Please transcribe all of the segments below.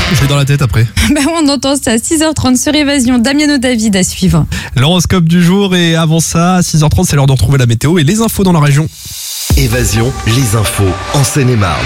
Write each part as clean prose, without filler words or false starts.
Je l'ai dans la tête après. On entend ça à 6h30 sur Évasion. Damiano David à suivre. L'horoscope du jour et avant ça, à 6h30, c'est l'heure de retrouver la météo et les infos dans la région. Évasion, les infos en Seine-et-Marne.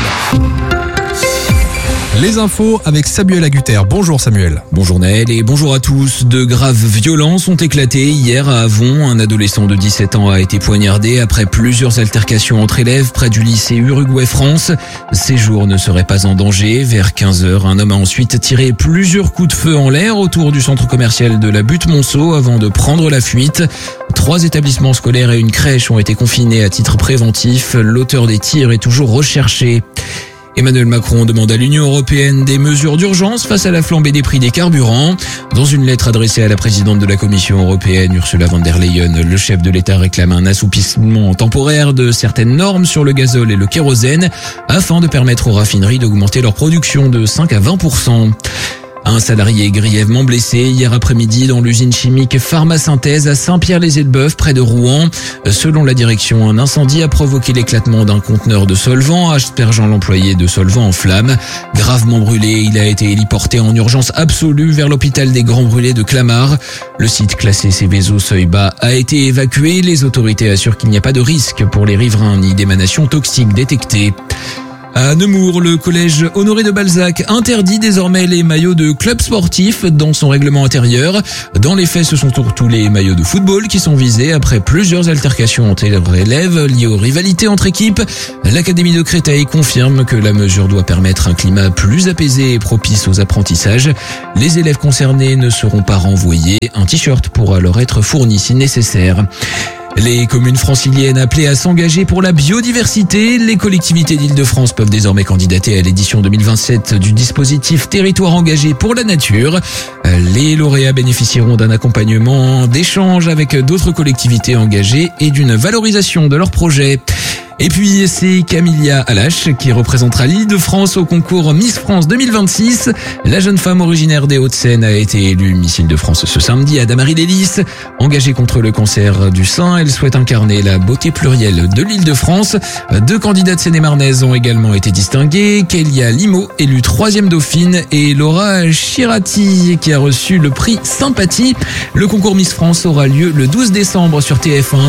Les infos avec Samuel Agutter. Bonjour Samuel. Bonjour Naël et bonjour à tous. De graves violences ont éclaté hier à Avon. Un adolescent de 17 ans a été poignardé après plusieurs altercations entre élèves près du lycée Uruguay-France. Ses jours ne seraient pas en danger. Vers 15h, un homme a ensuite tiré plusieurs coups de feu en l'air autour du centre commercial de la Butte-Monceau avant de prendre la fuite. 3 établissements scolaires et une crèche ont été confinés à titre préventif. L'auteur des tirs est toujours recherché. Emmanuel Macron demande à l'Union européenne des mesures d'urgence face à la flambée des prix des carburants. Dans une lettre adressée à la présidente de la Commission européenne, Ursula von der Leyen, le chef de l'État réclame un assouplissement temporaire de certaines normes sur le gazole et le kérosène afin de permettre aux raffineries d'augmenter leur production de 5 à 20%. Un salarié grièvement blessé hier après-midi dans l'usine chimique Pharmasynthèse à Saint-Pierre-les-Elbeuf près de Rouen. Selon la direction, un incendie a provoqué l'éclatement d'un conteneur de solvant, aspergeant l'employé de solvant en flammes. Gravement brûlé, il a été héliporté en urgence absolue vers l'hôpital des Grands Brûlés de Clamart. Le site classé Céveso seuil bas a été évacué. Les autorités assurent qu'il n'y a pas de risque pour les riverains ni d'émanations toxiques détectées. À Nemours, le collège Honoré de Balzac interdit désormais les maillots de clubs sportifs dans son règlement intérieur. Dans les faits, ce sont surtout les maillots de football qui sont visés après plusieurs altercations entre élèves liées aux rivalités entre équipes. L'Académie de Créteil confirme que la mesure doit permettre un climat plus apaisé et propice aux apprentissages. Les élèves concernés ne seront pas renvoyés. Un t-shirt pourra leur être fourni si nécessaire. Les communes franciliennes appelées à s'engager pour la biodiversité, les collectivités d'Île-de-France peuvent désormais candidater à l'édition 2027 du dispositif Territoire engagé pour la nature. Les lauréats bénéficieront d'un accompagnement d'échange avec d'autres collectivités engagées et d'une valorisation de leurs projets. Et puis, c'est Camilla Alache qui représentera l'Île-de-France au concours Miss France 2026. La jeune femme originaire des Hauts-de-Seine a été élue Miss Île-de-France ce samedi à Damary-les-Lys. Engagée contre le cancer du sein, elle souhaite incarner la beauté plurielle de l'Île-de-France. 2 candidates sénémarnaises ont également été distinguées. Kélia Limo, élue 3e dauphine, et Laura Chirati, qui a reçu le prix Sympathie. Le concours Miss France aura lieu le 12 décembre sur TF1.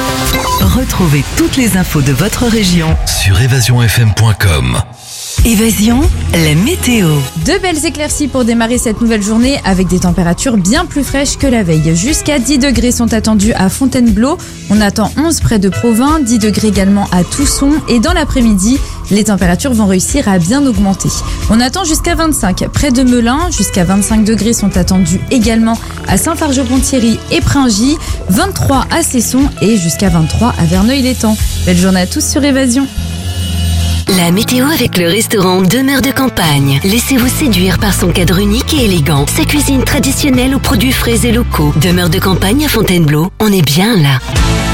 Retrouvez toutes les infos de votre région Sur évasionfm.com. Évasion, la météo. De belles éclaircies pour démarrer cette nouvelle journée avec des températures bien plus fraîches que la veille. Jusqu'à 10 degrés sont attendus à Fontainebleau. On attend 11 près de Provins, 10 degrés également à Tousson. Et dans l'après-midi, les températures vont réussir à bien augmenter. On attend jusqu'à 25 près de Melun. Jusqu'à 25 degrés sont attendus également à Saint-Fargeau-Ponthierry et Pringy. 23 à Cesson et jusqu'à 23 à Verneuil-l'Étang. Belle journée à tous sur Évasion. La météo avec le restaurant Demeure de Campagne. Laissez-vous séduire par son cadre unique et élégant. Sa cuisine traditionnelle aux produits frais et locaux. Demeure de Campagne à Fontainebleau, on est bien là.